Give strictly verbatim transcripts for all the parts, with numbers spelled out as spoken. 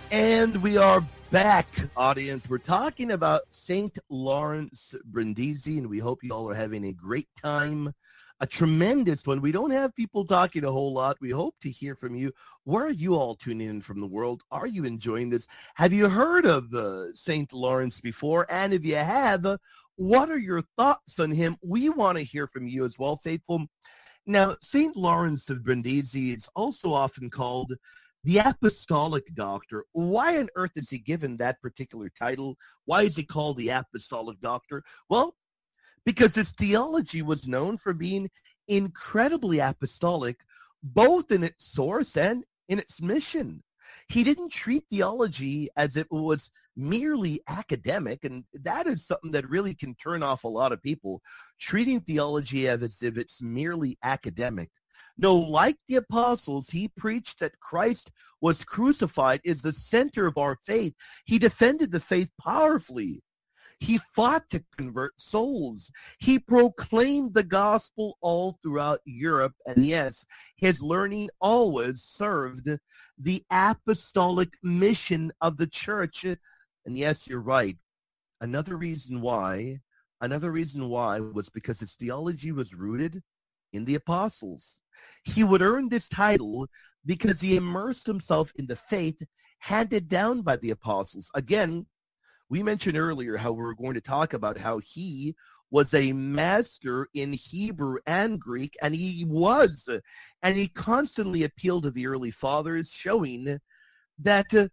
And we are back, audience. We're talking about Saint Lawrence Brindisi, and we hope you all are having a great time, a tremendous one. We don't have people talking a whole lot. We hope to hear from you. Where are you all tuning in from the world? Are you enjoying this? Have you heard of uh, Saint Lawrence before? And if you have, uh, what are your thoughts on him? We want to hear from you as well, faithful. Now, Saint Lawrence of Brindisi is also often called the Apostolic Doctor. Why on earth is he given that particular title? Why is he called the Apostolic Doctor? Well, because his theology was known for being incredibly apostolic, both in its source and in its mission. He didn't treat theology as if it was merely academic, and that is something that really can turn off a lot of people, treating theology as if it's merely academic. No, like the apostles, he preached that Christ was crucified is the center of our faith. He defended the faith powerfully. He fought to convert souls. He proclaimed the gospel all throughout Europe. And yes, his learning always served the apostolic mission of the church. And yes, you're right. Another reason why, another reason why was because his theology was rooted in the apostles. He would earn this title because he immersed himself in the faith handed down by the apostles. Again, we mentioned earlier how we were going to talk about how he was a master in Hebrew and Greek, and he was, and he constantly appealed to the early fathers, showing that uh,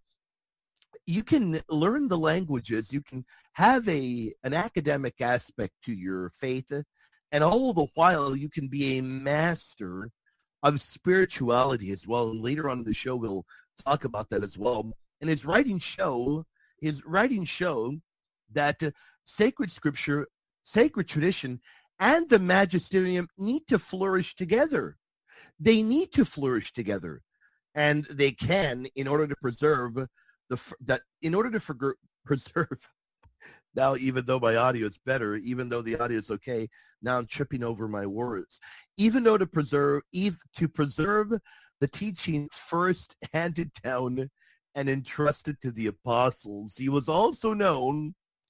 you can learn the languages, you can have a an academic aspect to your faith, and all the while you can be a master of spirituality as well. And later on in the show, we'll talk about that as well. And his writings show, his writings show that uh, sacred scripture, sacred tradition, and the magisterium need to flourish together. They need to flourish together, and they can in order to preserve the that in order to for, preserve. Now, even though my audio is better, even though the audio is okay, now I'm tripping over my words. Even though to preserve, to preserve the teaching first handed down and entrusted to the apostles, he was also known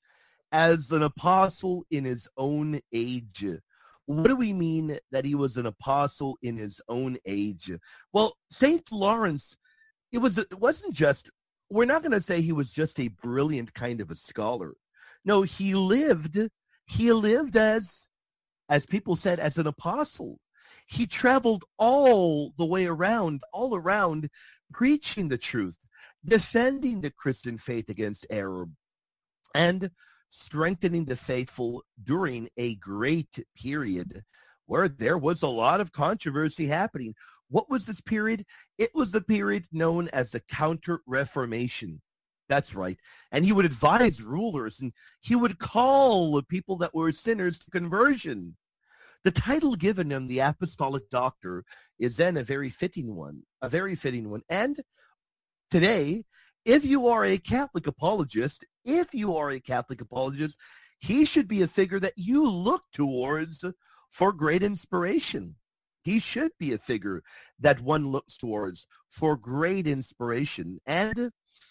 as an apostle in his own age. What do we mean that he was an apostle in his own age? Well, Saint Lawrence, it was it wasn't just, we're not going to say he was just a brilliant kind of a scholar. No, he lived, he lived as, as people said, as an apostle. He traveled all the way around, all around, preaching the truth, defending the Christian faith against error, and strengthening the faithful during a great period where there was a lot of controversy happening. What was this period? It was the period known as the Counter-Reformation. That's right. And he would advise rulers, and he would call people that were sinners to conversion. The title given him, the Apostolic Doctor, is then a very fitting one, a very fitting one. And today, if you are a Catholic apologist, if you are a Catholic apologist, he should be a figure that you look towards for great inspiration. He should be a figure that one looks towards for great inspiration. And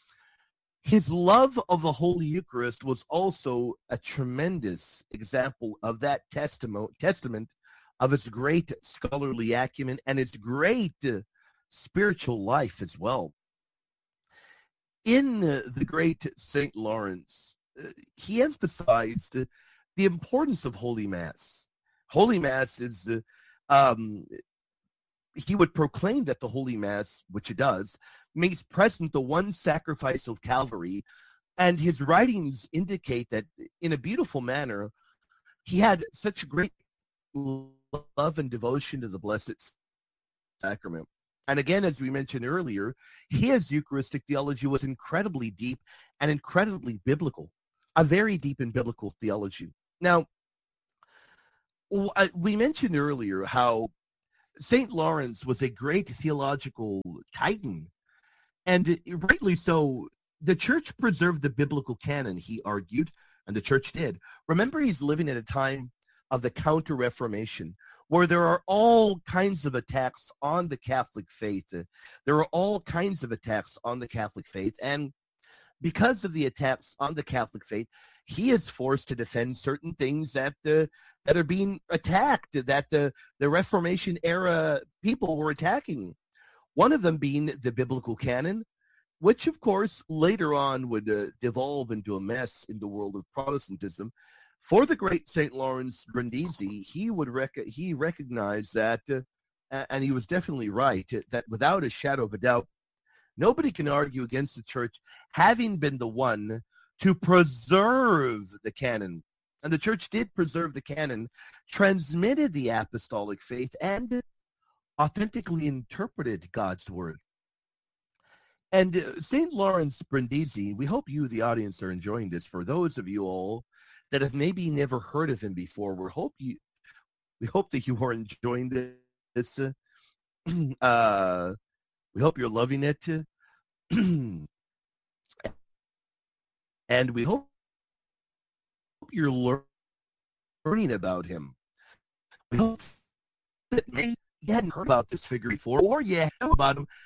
his love of the Holy Eucharist was also a tremendous example of that testament, testament of his great scholarly acumen and his great uh, spiritual life as well. In uh, the great Saint Lawrence, uh, he emphasized uh, the importance of Holy Mass. Holy Mass is, uh, um, he would proclaim that the Holy Mass, which it does, makes present the one sacrifice of Calvary, and his writings indicate that in a beautiful manner, he had such great love and devotion to the Blessed Sacrament. And again, as we mentioned earlier, his Eucharistic theology was incredibly deep and incredibly biblical, a very deep and biblical theology. Now, we mentioned earlier how Saint Lawrence was a great theological titan. And rightly so, the church preserved the biblical canon, he argued, and the church did. Remember, he's living at a time of the Counter-Reformation, where there are all kinds of attacks on the Catholic faith. There are all kinds of attacks on the Catholic faith, and because of the attacks on the Catholic faith, he is forced to defend certain things that uh, that are being attacked, that the, the Reformation era people were attacking. One of them being the biblical canon, which of course later on would uh, devolve into a mess in the world of Protestantism. For the great Saint Lawrence Brindisi, he would rec- he recognized that, uh, and he was definitely right, that without a shadow of a doubt, nobody can argue against the church having been the one to preserve the canon. And the church did preserve the canon, transmitted the apostolic faith, and authentically interpreted God's word. And uh, Saint Lawrence Brindisi, we hope you, the audience, are enjoying this. For those of you all that have maybe never heard of him before, we hope you, we hope that you are enjoying this. Uh, we hope you're loving it. And we hope you're learning about him. We hope that maybe you hadn't heard about this figure before, or you know about him.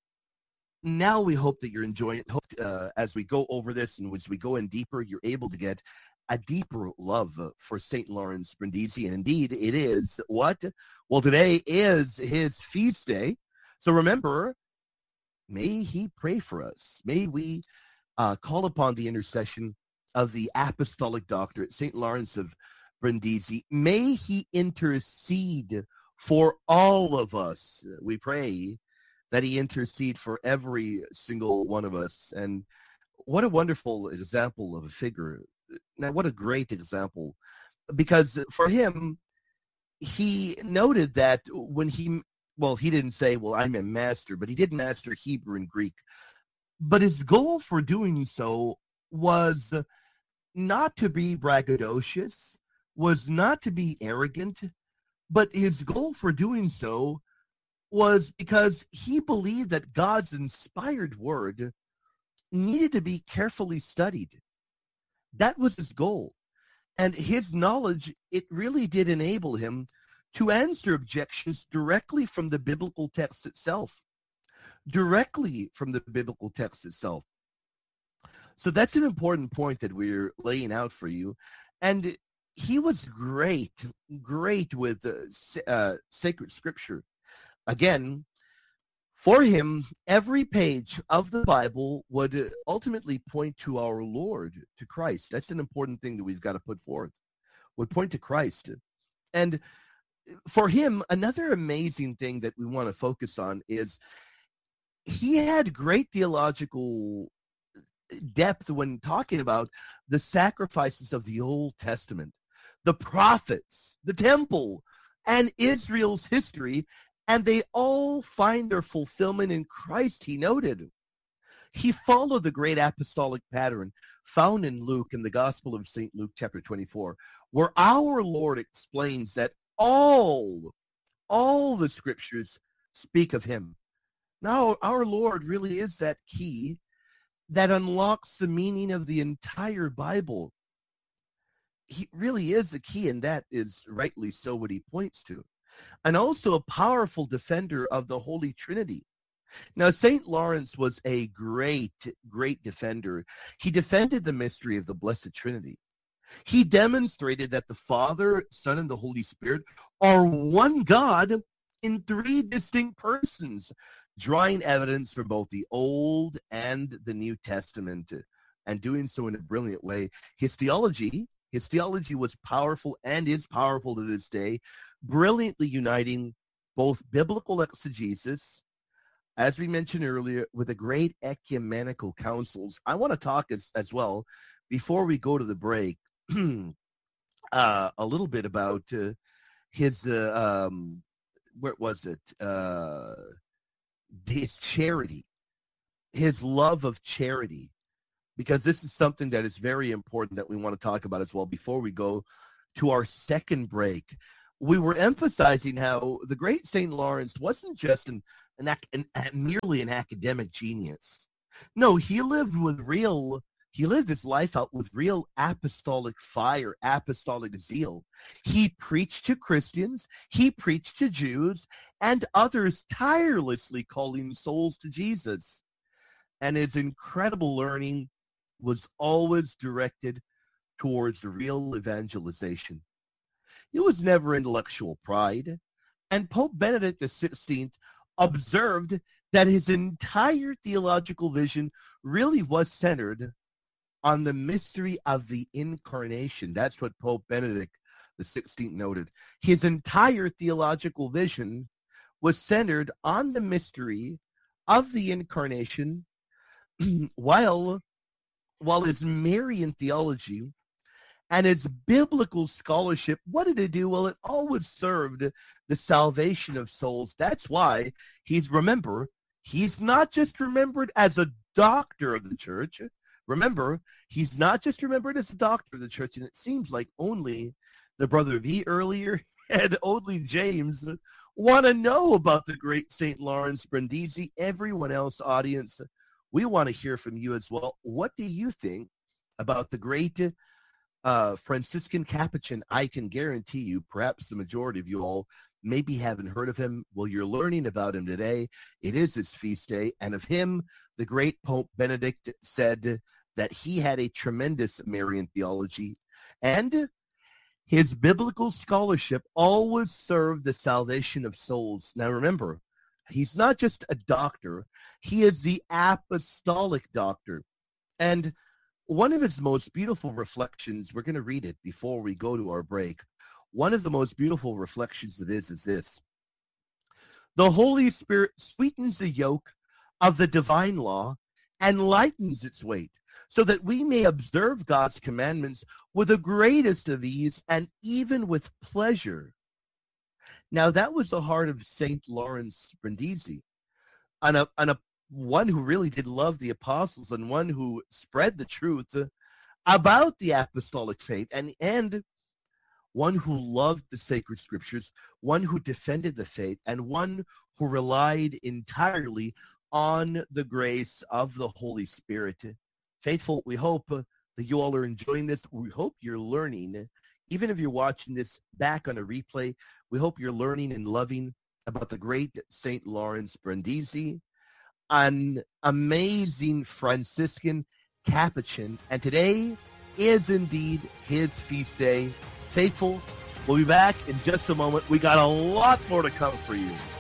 Now we hope that you're enjoying it. Hope, uh, as we go over this and as we go in deeper, you're able to get a deeper love for Saint Lawrence Brindisi. And indeed, it is what? Well, today is his feast day. So remember, may he pray for us. May we uh, call upon the intercession of the apostolic doctorate, Saint Lawrence of Brindisi. May he intercede for all of us. We pray that he intercede for every single one of us. And what a wonderful example of a figure. Now, what a great example. Because for him, he noted that when he, well, he didn't say, well, I'm a master, but he did master Hebrew and Greek. But his goal for doing so was not to be braggadocious, was not to be arrogant, but his goal for doing so was because he believed that God's inspired word needed to be carefully studied. That was his goal. And his knowledge, it really did enable him to answer objections directly from the biblical text itself. Directly from the biblical text itself. So that's an important point that we're laying out for you. And he was great, great with uh, uh, sacred scripture. Again, for him, every page of the Bible would ultimately point to our Lord, to Christ. That's an important thing that we've got to put forth, would point to Christ. And for him, another amazing thing that we want to focus on is he had great theological depth when talking about the sacrifices of the Old Testament, the prophets, the temple, and Israel's history, and they all find their fulfillment in Christ, he noted. He followed the great apostolic pattern found in Luke, in the Gospel of Saint Luke, chapter twenty-four, where our Lord explains that all, all the scriptures speak of him. Now, our Lord really is that key that unlocks the meaning of the entire Bible. He really is the key, and that is rightly so what he points to. And also a powerful defender of the Holy Trinity. Now, Saint Lawrence was a great, great defender. He defended the mystery of the Blessed Trinity. He demonstrated that the Father, Son, and the Holy Spirit are one God in three distinct persons, drawing evidence from both the Old and the New Testament, and doing so in a brilliant way. His theology, his theology was powerful and is powerful to this day, brilliantly uniting both biblical exegesis, as we mentioned earlier, with the great ecumenical councils. I want to talk as, as well, before we go to the break, uh, a little bit about uh, his, uh, um, where was it? Uh, his charity, his love of charity, because this is something that is very important that we want to talk about as well before we go to our second break. We were emphasizing how the great Saint Lawrence wasn't just an, an, an, an merely an academic genius. No, he lived with real he lived his life out with real apostolic fire, apostolic zeal. He preached to Christians, he preached to Jews, and others, tirelessly calling souls to Jesus. And his incredible learning was always directed towards real evangelization. It was never intellectual pride. And Pope Benedict the sixteenth observed that his entire theological vision really was centered on the mystery of the incarnation. That's what Pope Benedict the sixteenth noted. His entire theological vision was centered on the mystery of the incarnation, while, while his Marian theology and his biblical scholarship, what did it do? Well, it always served the salvation of souls. That's why he's, remember, he's not just remembered as a doctor of the church. Remember, he's not just remembered as a doctor of the church, and it seems like only the brother V earlier and only James want to know about the great Saint Lawrence Brindisi. Everyone else, audience, we want to hear from you as well. What do you think about the great uh, Franciscan Capuchin? I can guarantee you, perhaps the majority of you all maybe haven't heard of him. Well, you're learning about him today. It is his feast day, and of him, the great Pope Benedict said that he had a tremendous Marian theology, and his biblical scholarship always served the salvation of souls. Now remember, he's not just a doctor, he is the apostolic doctor. And one of his most beautiful reflections, we're going to read it before we go to our break. One of the most beautiful reflections of his is this: the Holy Spirit sweetens the yoke of the divine law and lightens its weight, so that we may observe God's commandments with the greatest of ease and even with pleasure. Now, that was the heart of Saint Lawrence Brindisi, and a, and a one who really did love the apostles, and one who spread the truth about the apostolic faith, and, and one who loved the sacred scriptures, one who defended the faith, and one who relied entirely on the grace of the Holy Spirit. Faithful, we hope uh, that you all are enjoying this. We hope you're learning. Even if you're watching this back on a replay, we hope you're learning and loving about the great Saint Lawrence Brindisi, an amazing Franciscan Capuchin. And today is indeed his feast day. Faithful, we'll be back in just a moment. We got a lot more to come for you.